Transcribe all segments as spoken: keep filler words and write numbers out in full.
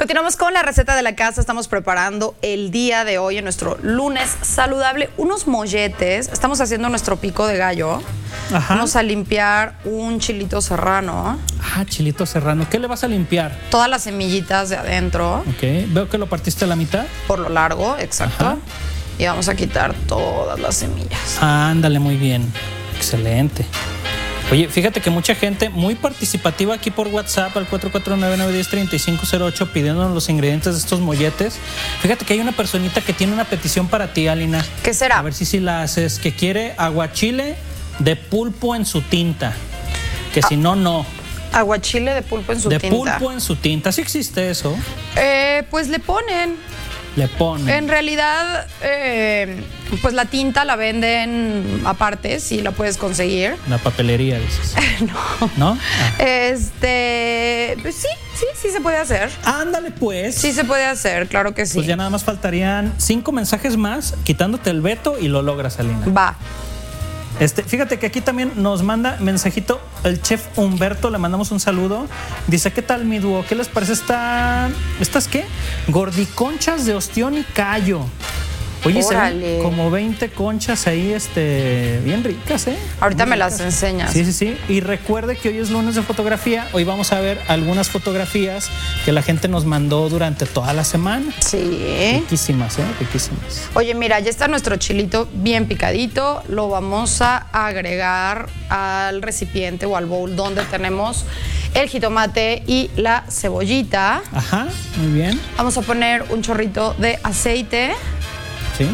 Continuamos con la receta de la casa. Estamos preparando el día de hoy, en nuestro lunes saludable, unos molletes. Estamos haciendo nuestro pico de gallo. Ajá. Vamos a limpiar un chilito serrano. Ah, chilito serrano. ¿Qué le vas a limpiar? Todas las semillitas de adentro. Ok. Veo que lo partiste a la mitad. Por lo largo, exacto. Ajá. Y vamos a quitar todas las semillas. Ándale, muy bien. Excelente. Oye, fíjate que mucha gente muy participativa aquí por WhatsApp al cuatro cuatro nueve, nueve uno cero, tres cinco cero ocho pidiéndonos los ingredientes de estos molletes. Fíjate que hay una personita que tiene una petición para ti, Alina. ¿Qué será? A ver si sí la haces. Que quiere aguachile de pulpo en su tinta. Que ah. si no, no. Aguachile de pulpo en su de tinta. De pulpo en su tinta. ¿Sí existe eso? Eh, pues le ponen. Le ponen. En realidad, eh, pues la tinta la venden aparte, sí la puedes conseguir. La papelería, dices. no. ¿No? Ah. Este, pues sí, sí, sí se puede hacer. Ándale, pues. Sí se puede hacer, claro que sí. Pues ya nada más faltarían cinco mensajes más, quitándote el veto y lo logras, Alina. Va. Este, fíjate que aquí también nos manda mensajito el chef Humberto, le mandamos un saludo. Dice, ¿qué tal mi dúo? ¿Qué les parece esta, estas qué? Gordiconchas de ostión y callo. Oye, se ven como veinte conchas ahí, este, bien ricas, ¿eh? Ahorita muy me ricas. las enseñas. Sí, sí, sí. Y recuerde que hoy es lunes de fotografía. Hoy vamos a ver algunas fotografías que la gente nos mandó durante toda la semana. Sí. Riquísimas, ¿eh? Riquísimas. Oye, mira, ya está nuestro chilito bien picadito. Lo vamos a agregar al recipiente o al bowl donde tenemos el jitomate y la cebollita. Ajá, muy bien. Vamos a poner un chorrito de aceite. Sí.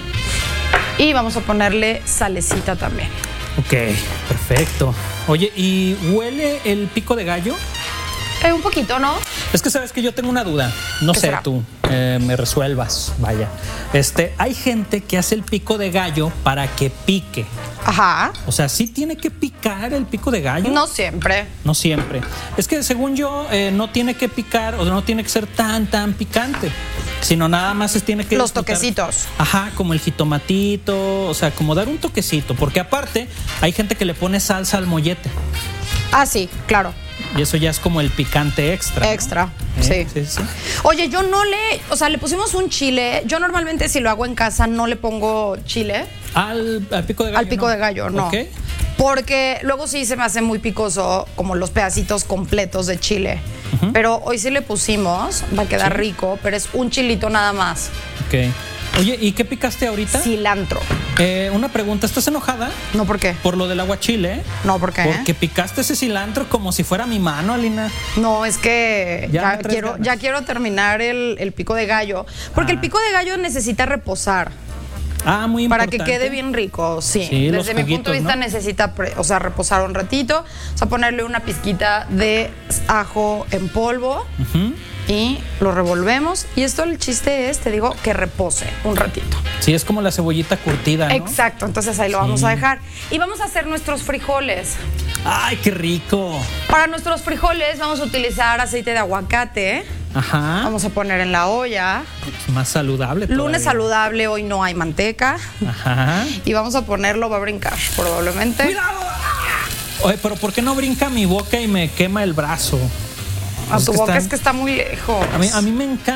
Y vamos a ponerle salecita también. Ok, perfecto. Oye, ¿y huele el pico de gallo? Eh, un poquito, ¿no? Es que sabes que yo tengo una duda. No sé, será? tú eh, me resuelvas. Vaya. Este, hay gente que hace el pico de gallo para que pique. Ajá. O sea, ¿sí tiene que picar el pico de gallo? No siempre. No siempre. Es que según yo, eh, no tiene que picar o no tiene que ser tan, tan picante, sino nada más es, tiene que... Los toquecitos. Ajá, como el jitomatito, o sea, como dar un toquecito, porque aparte hay gente que le pone salsa al mollete. Ah, sí, claro. Y eso ya es como el picante extra. Extra, ¿no? sí. ¿Eh? sí, sí. Oye, yo no le, o sea, le pusimos un chile. Yo normalmente si lo hago en casa no le pongo chile. Al, al pico de gallo. Al pico no. de gallo, no. ¿Por qué? Porque luego sí se me hace muy picoso como los pedacitos completos de chile. Uh-huh. Pero hoy sí le pusimos, va a quedar sí. rico, pero es un chilito nada más. Ok. Oye, ¿y qué picaste ahorita? Cilantro. Eh, una pregunta, ¿estás enojada? No, ¿por qué? Por lo del aguachile. No, ¿por qué? Porque picaste ese cilantro como si fuera mi mano, Alina. No, es que ya, ya, quiero, ya quiero terminar el, el pico de gallo. Porque ah. el pico de gallo necesita reposar. Ah, muy importante. Para que quede bien rico, sí. sí Desde mi punto de vista, ¿no? necesita, o sea, reposar un ratito. O sea, ponerle una pizquita de ajo en polvo. Uh-huh. Y lo revolvemos. Y esto el chiste es, te digo, que repose un ratito. Sí, es como la cebollita curtida, ¿no? Exacto, entonces ahí lo sí. vamos a dejar. Y vamos a hacer nuestros frijoles. ¡Ay, qué rico! Para nuestros frijoles vamos a utilizar aceite de aguacate. Ajá. Vamos a poner en la olla. Es más saludable todavía. Lunes saludable, hoy no hay manteca. Ajá. Y vamos a ponerlo, va a brincar, probablemente. ¡Cuidado! Oye, pero ¿por qué no brinca mi boca y me quema el brazo? A tu boca es que está muy lejos. A mí, a mí me encanta.